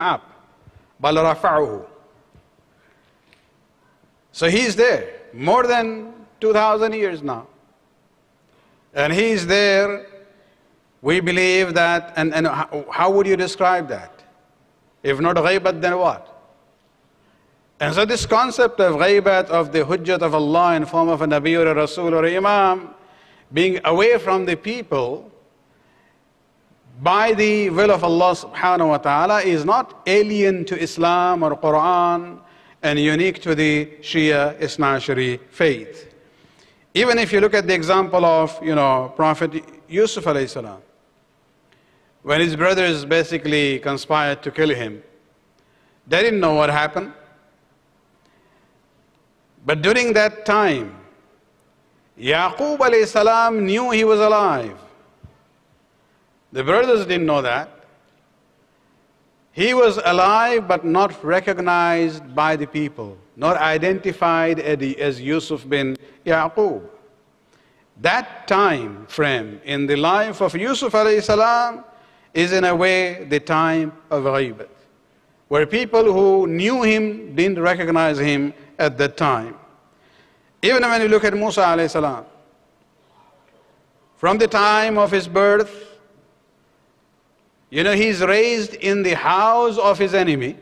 up. بَلْ رَفَعُهُ. So he's there, more than 2,000 years now. And he's there, we believe that, and how would you describe that? If not ghaibat, then what? And so this concept of ghaibat, of the hujjat of Allah in form of a Nabi or a Rasul or an Imam, being away from the people by the will of Allah subhanahu wa ta'ala, is not alien to Islam or Quran and unique to the Shia Isna Ashari faith. Even if you look at the example of, Prophet Yusuf alayhi salam, when his brothers basically conspired to kill him, they didn't know what happened. But during that time, Yaqub alayhi salam knew he was alive. The brothers didn't know that. He was alive but not recognized by the people, not identified as Yusuf bin Yaqub. That time frame in the life of Yusuf alayhi salam is in a way the time of ghaibat, where people who knew him didn't recognize him at that time. Even when you look at Musa alayhi salam, from the time of his birth, he's raised in the house of his enemy.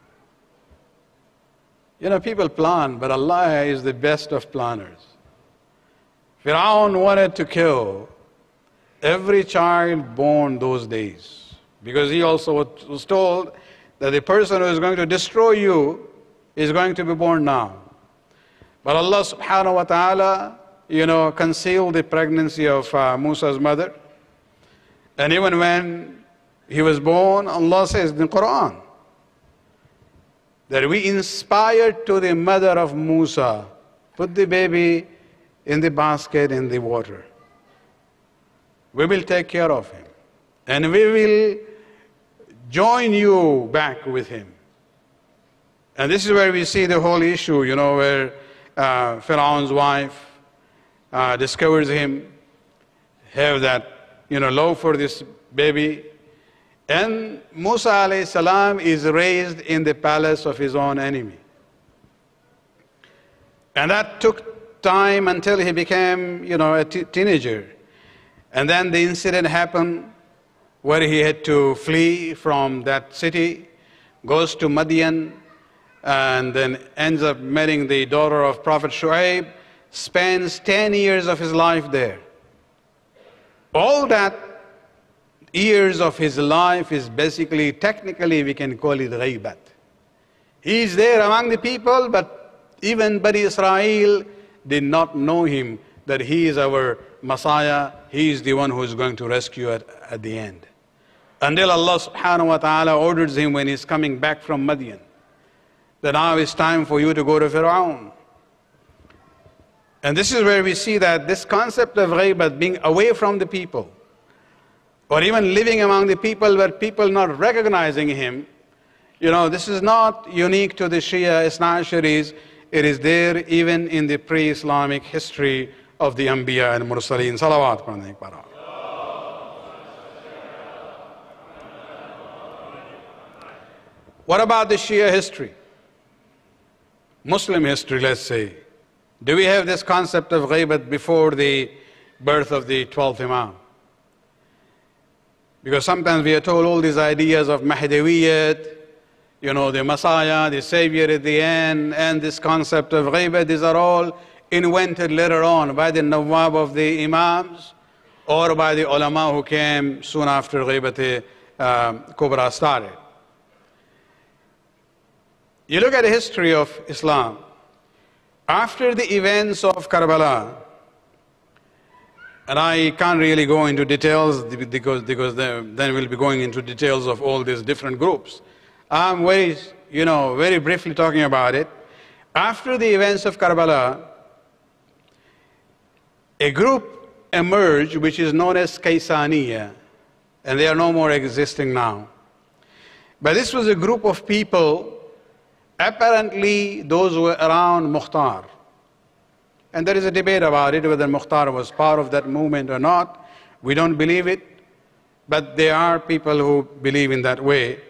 People plan, but Allah is the best of planners. Fir'aun wanted to kill every child born those days, because he also was told that the person who is going to destroy you is going to be born now. But Allah subhanahu wa ta'ala, concealed the pregnancy of Musa's mother. And even when he was born, Allah says in the Quran that we inspired to the mother of Musa, put the baby in the basket in the water. We will take care of him. And we will join you back with him. And this is where we see the whole issue, where Pharaoh's wife discovers him, have that, love for this baby. And Musa alayhi salam is raised in the palace of his own enemy. And that took time until he became, a teenager. And then the incident happened where he had to flee from that city, goes to Madian, and then ends up marrying the daughter of Prophet Shu'aib, spends 10 years of his life there. All that years of his life is basically, technically we can call it ghaibat. He is there among the people, but even Bani Israel did not know him, that he is our Messiah, he is the one who is going to rescue at the end. Until Allah subhanahu wa ta'ala orders him when he's coming back from Madian, that now it's time for you to go to Fir'aun. And this is where we see that this concept of ghaibat, being away from the people, or even living among the people where people not recognizing him, this is not unique to the Shia Isna Asharis. It is there even in the pre-Islamic history of the Anbiya and Mursaleen. Salawat pढ़ने एक बार. What about the Shia history? Muslim history, let's say. Do we have this concept of ghaibat before the birth of the 12th Imam? Because sometimes we are told all these ideas of Mahdawiyyat, the Messiah, the Savior at the end, and this concept of ghaibat, these are all invented later on by the Nawab of the Imams or by the ulama who came soon after ghaibat Kubra started. You look at the history of Islam. After the events of Karbala, and I can't really go into details because then we'll be going into details of all these different groups. I'm very briefly talking about it. After the events of Karbala, a group emerged which is known as Kaysaniya, and they are no more existing now. But this was a group of people, apparently those who were around Mukhtar. And there is a debate about it, whether Mukhtar was part of that movement or not. We don't believe it, but there are people who believe in that way.